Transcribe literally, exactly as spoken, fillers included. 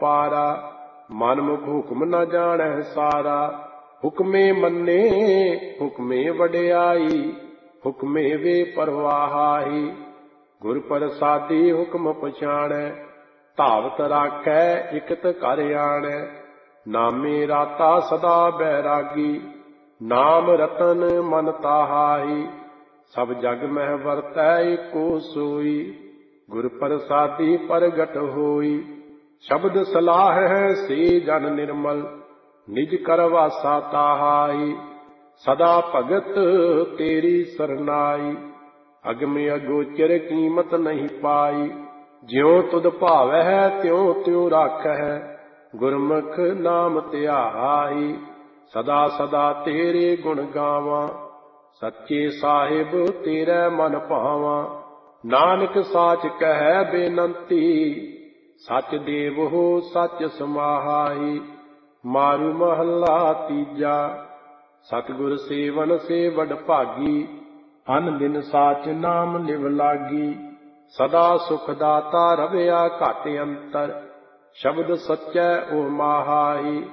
ਅਪਾਰਾ। ਮਨ ਮੁਖ ਹੁਕਮ ਨ ਜਾਣੈ ਸਾਰਾ। ਹੁਕਮੇ ਮੰਨੇ ਹੁਕਮੇ ਵਡਿਆਈ, ਹੁਕਮੇ ਵੇ ਪਰਵਾਹਾਈ। ਗੁਰ ਪ੍ਰਸਾਦੀ ਹੁਕਮ ਪਛਾਣੈ, ਧਾਵਤ ਰਾਖੈ ਇਕਤ ਘਰ ਆਣੈ। ਨਾਮੇ ਰਾਤਾ ਸਦਾ ਬੈਰਾਗੀ, ਨਾਮ ਰਤਨ ਮਨ ਤਾਹਾਈ। ਸਭ ਜਗ ਮਹਿ ਵਰਤੈ ਏਕੋ ਸੋਈ, ਗੁਰ ਪ੍ਰਸਾਦੀ ਪ੍ਰਗਟ ਹੋਈ। ਸ਼ਬਦ ਸਲਾਹ ਹੈ ਸੇ ਜਨ ਨਿਰਮਲ, ਨਿਜ ਕਰ ਵਾਸਾ ਤਾਹਾਈ। ਸਦਾ ਭਗਤ ਤੇਰੀ ਸਰਨਾਈ, ਅਗਮ ਅਗੋਚਰ ਕੀਮਤ ਨਹੀਂ ਪਾਈ। ਜਿਉ ਤੁਧ ਭਾਵੈ ਤਿਉ ਤਿਉ ਰਾਖੈ, ਗੁਰਮੁਖ ਨਾਮ ਧਿਆਈ। ਸਦਾ ਸਦਾ ਤੇਰੇ ਗੁਣ ਗਾਵਾਂ, ਸੱਚੇ ਸਾਹਿਬ ਤੇਰੇ ਮਨ ਭਾਵਾਂ। ਨਾਨਕ ਸਾਚ ਕਹੈ ਬੇਨੰਤੀ, ਸਚ ਦੇਵੋ ਸਚ ਸਮਾਹਾਈ। ਮਾਰੂ ਮਹੱਲਾ ਤੀਜਾ। ਸਤਿਗੁਰ ਸੇਵਨ ਸੇ ਵਡ ਭਾਗੀ, ਅਨ ਦਿਨ ਸਾਚ ਨਾਮ ਲਿਵ ਲਾਗੀ। ਸਦਾ ਸੁਖ ਦਾਤਾ ਰਵਿਆ ਘਟ ਅੰਤਰ, ਸ਼ਬਦ ਸਚੈ ਓ ਮਾਹਾਈ।